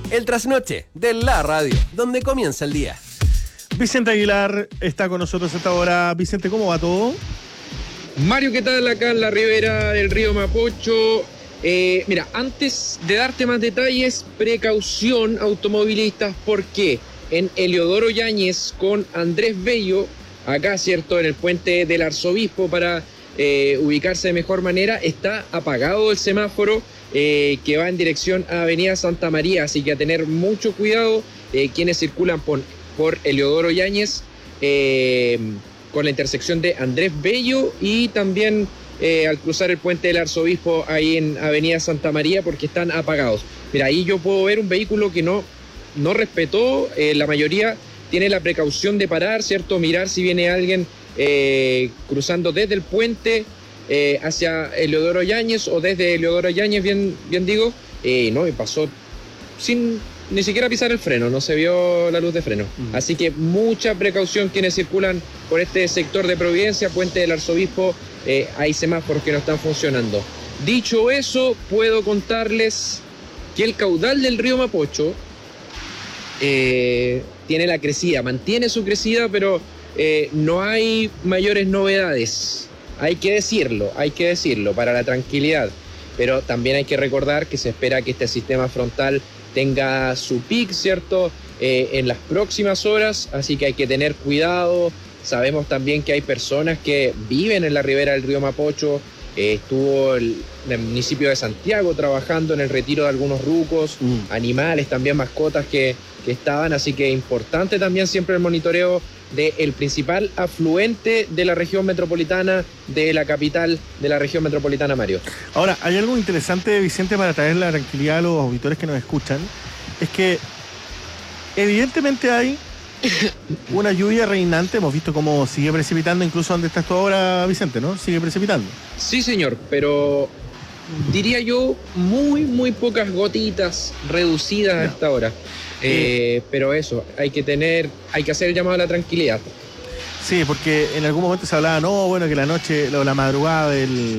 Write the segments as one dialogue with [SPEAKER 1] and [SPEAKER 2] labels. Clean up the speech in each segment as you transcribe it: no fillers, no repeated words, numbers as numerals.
[SPEAKER 1] El trasnoche de la radio, donde comienza el día.
[SPEAKER 2] Vicente Aguilar está con nosotros a esta hora. Vicente, ¿cómo va todo?
[SPEAKER 3] Mario, ¿qué tal acá en la ribera del río Mapocho? Mira, antes de darte más detalles, precaución automovilistas, porque en Eliodoro Yáñez con Andrés Bello, acá, ¿cierto?, en el puente del Arzobispo, para ubicarse de mejor manera, está apagado el semáforo que va en dirección a Avenida Santa María, así que a tener mucho cuidado quienes circulan por Eliodoro Yáñez, con la intersección de Andrés Bello y también al cruzar el puente del Arzobispo ahí en Avenida Santa María, porque están apagados. Mira, ahí yo puedo ver un vehículo que no respetó, la mayoría tiene la precaución de parar, ¿cierto? Mirar si viene alguien cruzando desde el puente hacia Eliodoro Yáñez o desde Eliodoro Yáñez, bien digo, no, y pasó sin ni siquiera pisar el freno, no se vio la luz de freno. Así que mucha precaución quienes circulan por este sector de Providencia, puente del Arzobispo, hay semáforos que no están funcionando. Dicho eso, puedo contarles que el caudal del río Mapocho tiene la crecida, mantiene su crecida, pero no hay mayores novedades. Hay que decirlo, para la tranquilidad. Pero también hay que recordar que se espera que este sistema frontal tenga su pic, ¿cierto?, en las próximas horas, así que hay que tener cuidado. Sabemos también que hay personas que viven en la ribera del río Mapocho. Estuvo el municipio de Santiago trabajando en el retiro de algunos rucos, animales, también mascotas que estaban, así que importante también siempre el monitoreo del principal afluente de la región metropolitana, de la capital de la región metropolitana, Mario.
[SPEAKER 2] Ahora, hay algo interesante, Vicente, para traer la tranquilidad a los auditores que nos escuchan, es que evidentemente hay una lluvia reinante. Hemos visto cómo sigue precipitando, incluso donde estás tú ahora, Vicente, ¿no? Sigue precipitando.
[SPEAKER 3] Sí, señor, pero diría yo muy pocas gotitas reducidas a esta hora. Pero eso, hay que hacer el llamado a la tranquilidad.
[SPEAKER 2] Sí, porque en algún momento se hablaba, que la noche, la madrugada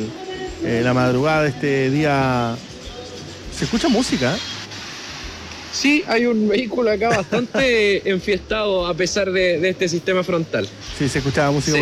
[SPEAKER 2] de este día, se escucha música, ¿eh?
[SPEAKER 3] Sí, hay un vehículo acá bastante enfiestado a pesar de este sistema frontal.
[SPEAKER 2] Sí, se escuchaba música.
[SPEAKER 3] Sí.